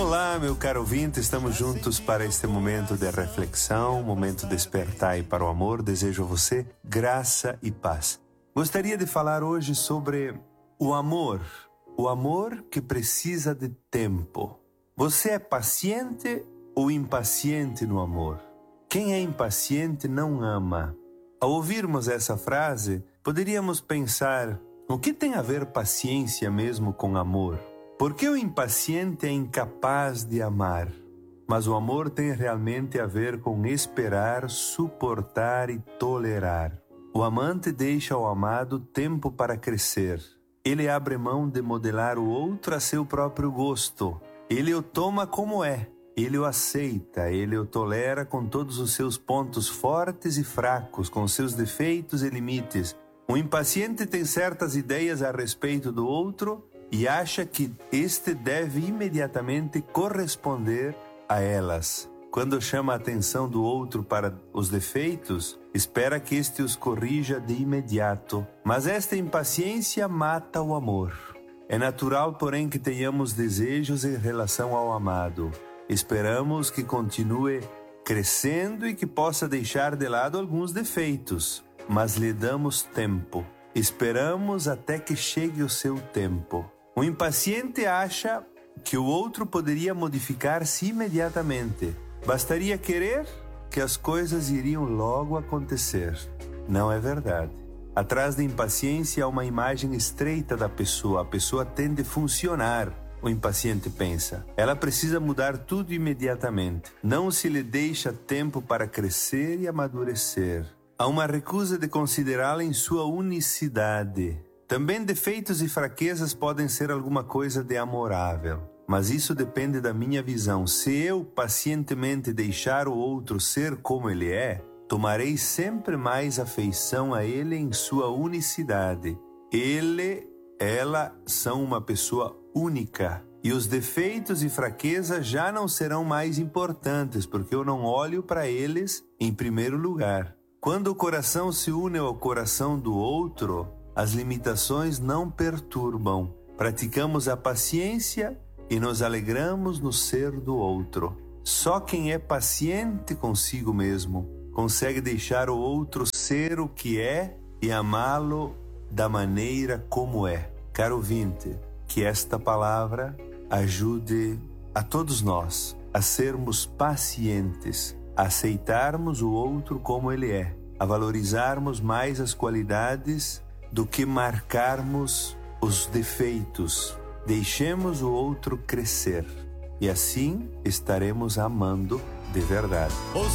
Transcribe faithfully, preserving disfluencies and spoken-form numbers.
Olá, meu caro ouvinte, estamos juntos para este momento de reflexão, momento de despertar para o amor. Desejo a você graça e paz. Gostaria de falar hoje sobre o amor, o amor que precisa de tempo. Você é paciente ou impaciente no amor? Quem é impaciente não ama. Ao ouvirmos essa frase, poderíamos pensar, o que tem a ver paciência mesmo com amor? Por que o impaciente é incapaz de amar? Mas o amor tem realmente a ver com esperar, suportar e tolerar. O amante deixa ao amado tempo para crescer. Ele abre mão de modelar o outro a seu próprio gosto. Ele o toma como é. Ele o aceita, ele o tolera com todos os seus pontos fortes e fracos, com seus defeitos e limites. O impaciente tem certas ideias a respeito do outro e acha que este deve imediatamente corresponder a elas. Quando chama a atenção do outro para os defeitos, espera que este os corrija de imediato. Mas esta impaciência mata o amor. É natural, porém, que tenhamos desejos em relação ao amado. Esperamos que continue crescendo e que possa deixar de lado alguns defeitos, mas lhe damos tempo. Esperamos até que chegue o seu tempo. O impaciente acha que o outro poderia modificar-se imediatamente. Bastaria querer que as coisas iriam logo acontecer. Não é verdade. Atrás da impaciência há uma imagem estreita da pessoa. A pessoa tende a funcionar. O impaciente pensa. Ela precisa mudar tudo imediatamente. Não se lhe deixa tempo para crescer e amadurecer. Há uma recusa de considerá-la em sua unicidade. Também defeitos e fraquezas podem ser alguma coisa de amorável, mas isso depende da minha visão. Se eu pacientemente deixar o outro ser como ele é, tomarei sempre mais afeição a ele em sua unicidade. Ele, ela são uma pessoa única e os defeitos e fraquezas já não serão mais importantes, porque eu não olho para eles em primeiro lugar. Quando o coração se une ao coração do outro, as limitações não perturbam. Praticamos a paciência e nos alegramos no ser do outro. Só quem é paciente consigo mesmo consegue deixar o outro ser o que é e amá-lo da maneira como é. Caro ouvinte, que esta palavra ajude a todos nós a sermos pacientes, a aceitarmos o outro como ele é, a valorizarmos mais as qualidades do que marcarmos os defeitos. Deixemos o outro crescer e assim estaremos amando de verdade.